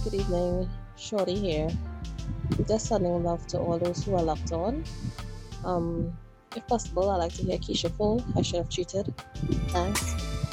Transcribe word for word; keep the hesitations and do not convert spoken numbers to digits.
Good evening, Shorty here. Just sending love to all those who are locked on. Um, if possible, I'd like to hear Keisha full. I should have cheated. Thanks.